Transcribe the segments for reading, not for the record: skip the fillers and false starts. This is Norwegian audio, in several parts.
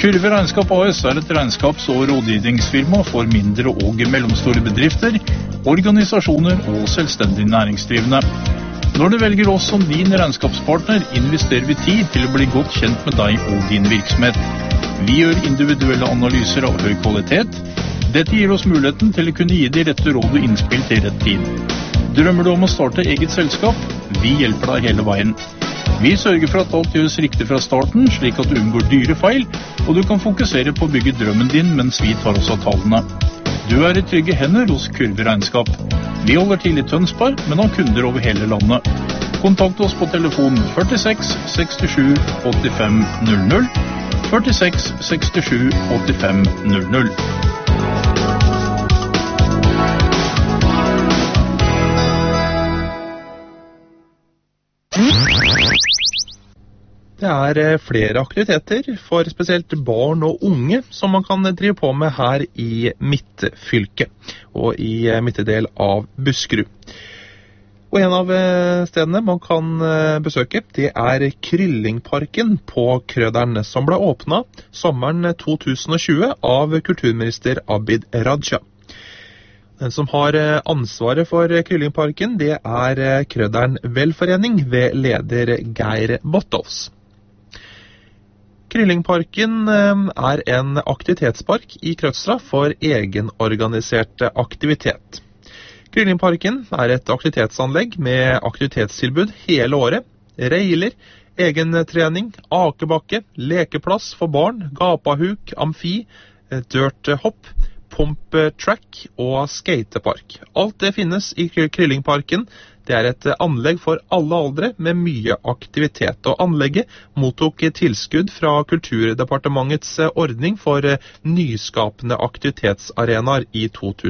Kurve Regnskap AS et regnskaps- og rådgivningsfirma for mindre og mellomstore bedrifter, organisasjoner og selvstendig næringsdrivende. Når du velger oss som din regnskapspartner, investerer vi tid til å bli godt kjent med deg og din virksomhet. Vi gjør individuelle analyser av høy kvalitet. Dette gir oss muligheten til å kunne gi de rette råd og innspill til rett tid. Drømmer du om å starte eget selskap? Vi hjelper deg hele veien. Vi sørger for at alt gjøres riktig fra starten, slik at du unngår dyre feil, og du kan fokusere på å bygge drømmen din mens vi tar oss av tallene. Du er i trygge hender hos Kurve Regnskap. Vi holder til i Tønsberg, men har kunder over hele landet. Kontakt oss på telefon 46 67 85 00, 46 67 85 00. Det er flere aktiviteter for spesielt barn og unge som man kan drive på med her i Midtfylket og i midtdel av Buskerud. Og en av stedene man kan besøke, det er Kyllingparken på Krøderen, som ble åpnet sommeren 2020 av kulturminister Abid Raja. Den som har ansvaret for Kyllingparken, det er Krøderen Velforening ved leder Geir Bottovs. Kyllingparken er en aktivitetspark i Krødstra for egenorganisert aktivitet. Kyllingparken er et aktivitetsanlegg med aktivitetstilbud hele året, reiler, egentrening, akebakke, lekeplass for barn, gapahuk, amfi, dirthopp, pumptrack og skatepark. Alt det finnes i Kyllingparken. Det er et anlegg for alle aldre med mye aktivitet, og anlegget mottok tilskudd fra Kulturdepartementets ordning for nyskapende aktivitetsarenaer i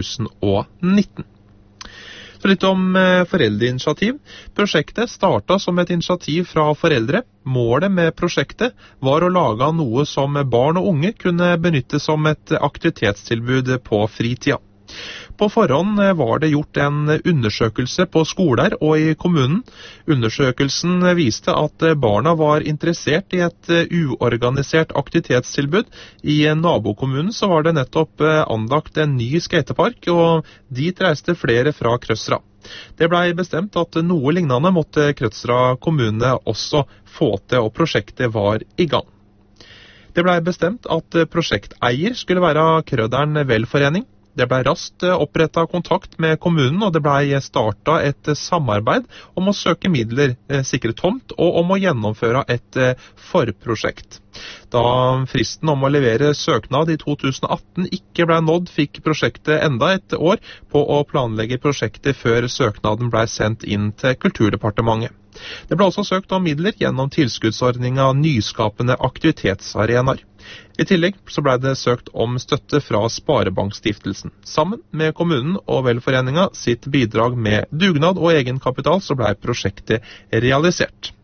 2019. Så litt om foreldreinitiativ. Prosjektet startet som et initiativ fra foreldre. Målet med prosjektet var å lage noe som barn og unge kunne benytte som et aktivitetstilbud på fritida. På forhånd var det gjort en undersøkelse på skoler og i kommunen. Undersøkelsen viste at barna var interessert i et uorganisert aktivitetstilbud. I nabokommunen så var det nettopp anlagt en ny skatepark, og dit reiste flere fra Krødstra. Det ble bestemt at noe lignende måtte Krødstra kommune også få til, og prosjektet var i gang. Det ble bestemt at prosjekteier skulle være Krøderen Velforening. Det ble raskt opprettet kontakt med kommunen, og det ble startet et samarbeid om å søke midler, sikre tomt, og om å gjennomføre et forprosjekt. Da fristen om å levere søknad i 2018 ikke ble nådd, fikk prosjektet enda et år på å planlegge prosjektet før søknaden ble sendt inn til Kulturdepartementet. Det ble også søkt om midler gjennom tilskuddsordningen Nyskapende aktivitetsarenaer. I tillegg så ble det søkt om støtte fra Sparebankstiftelsen. Sammen med kommunen og Velforeningen sitt bidrag med dugnad og egenkapital så ble prosjektet realisert.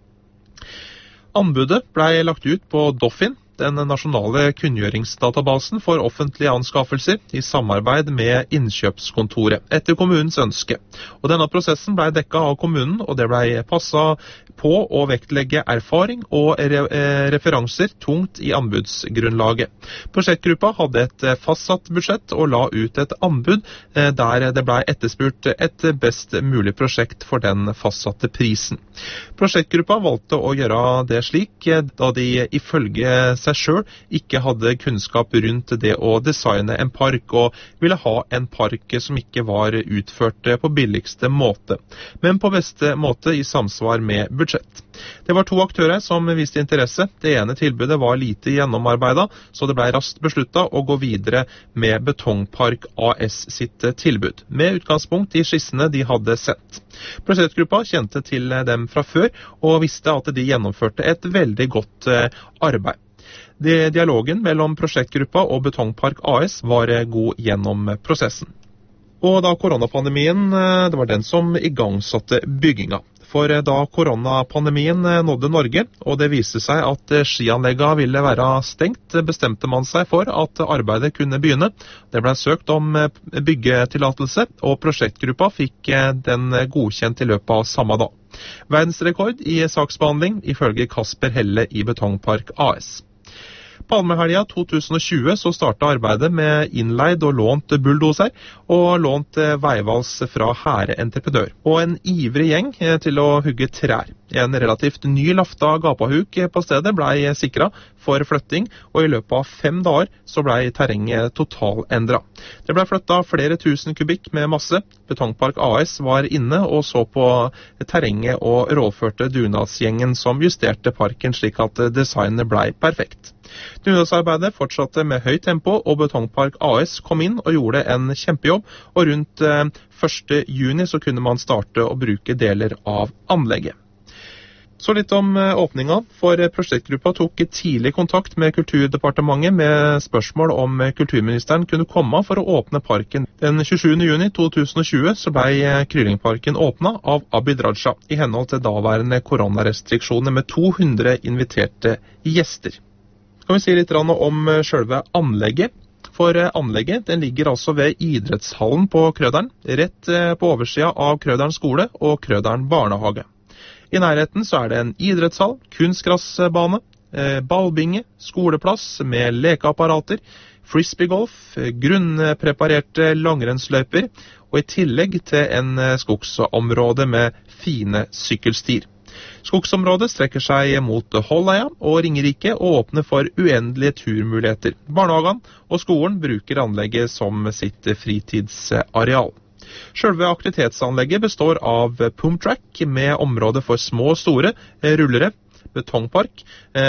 Anbudet ble lagt ut på Doffin, den nasjonale kunngjøringsdatabasen for offentlige anskaffelser, i samarbeid med innkjøpskontoret, etter kommunens ønske. Og denne prosessen ble dekket av kommunen, og det ble passet på å vektlegge erfaring og referanser tungt i anbudsgrunnlaget. Prosjektgruppa hadde et fastsatt budsjett og la ut et anbud der det ble etterspurt et best mulig prosjekt for den fastsatte prisen. Prosjektgruppa valgte å gjøre det slik, da de ifølge seg selv ikke hadde kunnskap rundt det å designe en park, og ville ha en park som ikke var utført på billigste måte, men på beste måte i samsvar med budsjett. Det var 2 aktører som viste interesse. Det ene tilbudet var lite gjennomarbeidet, så det ble raskt besluttet å gå videre med Betongpark AS sitt tilbud, med utgangspunkt i skissene de hadde sett. Prosjektgruppa kjente til dem fra før, og visste at de gjennomførte et veldig godt arbeid. Dialogen mellom prosjektgruppa og Betongpark AS var god gjennom prosessen. Og da koronapandemien, det var den som igangsatte bygginga. For da koronapandemien nådde Norge, og det viste seg at skianleggene ville være stengt, bestemte man seg for at arbeidet kunne begynne. Det ble søkt om byggetillatelse, og prosjektgruppa fikk den godkjent i løpet av samme dag. Verdensrekord i saksbehandling, ifølge Kasper Helle i Betongpark AS. Palmehelga 2020 så startet arbeidet med innleid og lånt bulldoser og lånt veivals fra Hære entreprenør. Og en ivrig gjeng til å hugge trær. En relativt ny lafta gapahuk på stedet ble sikret for flytting, og i løpet av 5 dager så ble terrenget totalendret. Det ble flyttet flere tusen kubikk med masse. Betongpark AS var inne og så på terrenget og rådførte dugnadsgjengen som justerte parken slik at designet ble perfekt. Dugnadsarbeidet fortsatte med høyt tempo, og Betongpark AS kom inn og gjorde en kjempejobb, og rundt 1. juni så kunne man starte å bruke deler av anlegget. Så litt om åpninga, for prosjektgruppa tok tidlig kontakt med Kulturdepartementet med spørsmål om kulturministeren kunne komme for å åpne parken. Den 27. juni 2020 så ble Kryllingparken åpna av Abid Raja, i henhold til daværende koronarestriksjoner med 200 inviterte gjester. Så kan vi si litt om selve anlegget. For anlegget den ligger altså ved idrettshallen på Krøderen, rett på oversida av Krøderen skole og Krøderen barnehage. I nærheten så det en idrettshall, kunstgressbane, ballbinge, skoleplass med lekeapparater, frisbeegolf, grunnpreparerte langrennsløyper, og i tillegg til en skogsområde med fine sykkelstier. Skogsområdet strekker seg mot Holleia og Ringerike og åpner for uendelige turmuligheter. Barnehagen og skolen bruker anlegget som sitt fritidsareal. Selve aktivitetsanlegget består av pumptrack med område for små og store rullere, betongpark,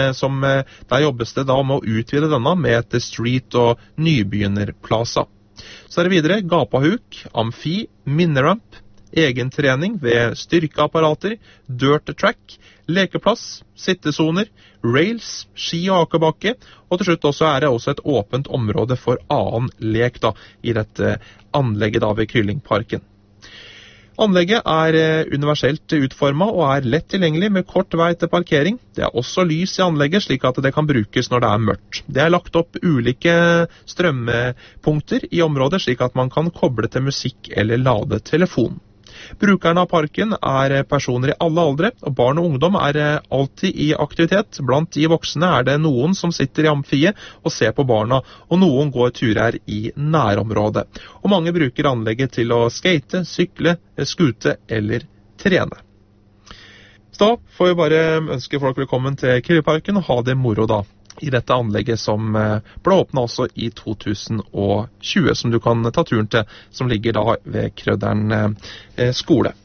der jobbes det da med å utvide denne med et street- og nybegynnerplaza. Så det videre gapahuk, amfi, minneramp, egentrening ved styrkeapparater, dirt track, lekeplass, sittesoner, rails, ski- og akebakke, og til slutt også det også et åpent område for annen lek da, i dette anlegget da ved Kryllingparken. Anlegget universelt utformet og lett tilgjengelig med kort vei til parkering. Det også lys i anlegget slik at det kan brukes når det mørkt. Det lagt opp ulike strømpunkter i området slik at man kan koble til musikk eller lade telefon. Brukerne av parken personer i alle aldre, og barn og ungdom alltid i aktivitet. Blant de voksne det noen som sitter i amfiet og ser på barna, og noen går turer i nærområdet. Og mange bruker anlegget til å skate, sykle, skute eller trene. Så da får vi bare ønske folk velkommen til Kryllingparken og ha det moro da, i dette anlegget som ble åpnet også i 2020, som du kan ta turen til, som ligger da ved Krøderen skole.